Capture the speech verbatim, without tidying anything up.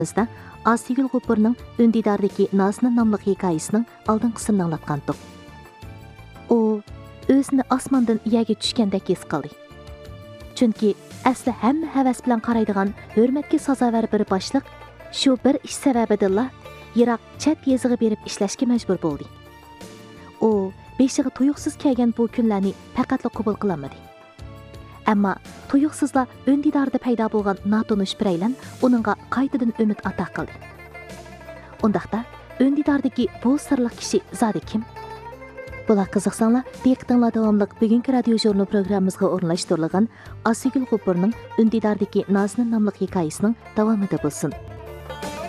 Bizda Asiyagül G'upurning Ündidardagi Nazinin nomli hikoyasining oldingisini anglatgandik. U o'zini osmondan yerga tushgandek his qildi. Chunki asli hamma havas bilan qaraydigan hurmatga sazovor bir boshliq shu bir ish sababidan yiroq chet yeziga berib ishlashga majbur bo'ldi. U beshiga tuyuqsiz kelgan bu kunlarni faqat qabul qilolmadi. Ammo tuyuqsizlar Ündidarda paydo bo'lgan notanish biraylan uningga qaytadan umid ato qildi. Undaqda Ündidardagi bu sirli kishi zodi kim? Bular qiziqsanglar, diqqatinglar davomli bugungi radio jurnal programmamizga o'rnashtirilgan Asiyagül G'upurning Ündidardagi Nazinin nomli hikoyasining davomida bo'lsin.